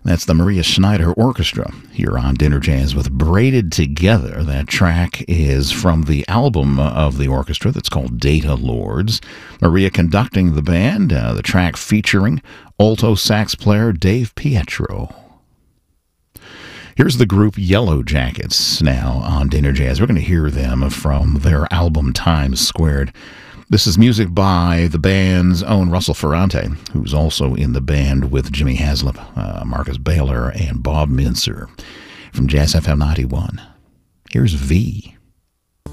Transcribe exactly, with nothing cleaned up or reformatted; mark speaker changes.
Speaker 1: That's the Maria Schneider Orchestra here on Dinner Jazz with Braided Together. That track is from the album of the orchestra that's called Data Lords. Maria conducting the band, uh, the track featuring alto sax player Dave Pietro. Here's the group Yellow Jackets now on Dinner Jazz. We're going to hear them from their album Times Squared. This is music by the band's own Russell Ferrante, who's also in the band with Jimmy Haslip, uh, Marcus Baylor, and Bob Mincer. From Jazz F M ninety-one, here's V.